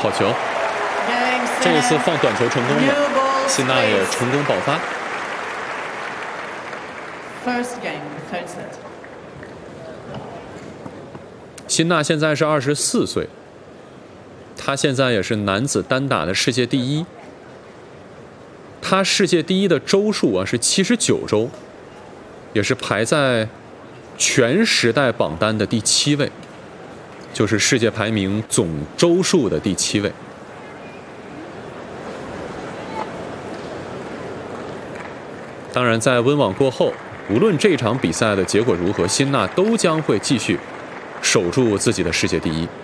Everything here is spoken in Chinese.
好球，这一次放短球成功了，辛纳也成功爆发。辛纳现在是24岁，他现在也是男子单打的世界第一。他世界第一的周数啊是79周，也是排在全时代榜单的第7位，就是世界排名总周数的第7位。当然，在温网过后，无论这场比赛的结果如何，辛纳都将会继续守住自己的世界第一。